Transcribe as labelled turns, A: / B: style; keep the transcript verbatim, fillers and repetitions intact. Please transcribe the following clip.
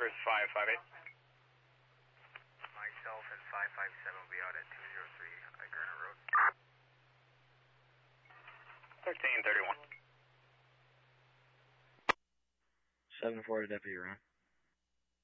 A: Where's five five eight?
B: Myself and five five seven will be out at two zero three Gurner Road.
A: thirteen thirty-one.
C: seven four to Deputy Ron.